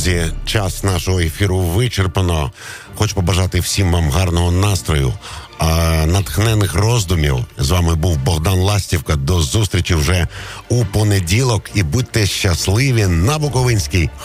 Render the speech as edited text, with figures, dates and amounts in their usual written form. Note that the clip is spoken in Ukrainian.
Друзі, час нашого ефіру вичерпано. Хочу побажати всім вам гарного настрою, натхненних роздумів. З вами був Богдан Ластівка. До зустрічі вже у понеділок. І будьте щасливі на Буковинській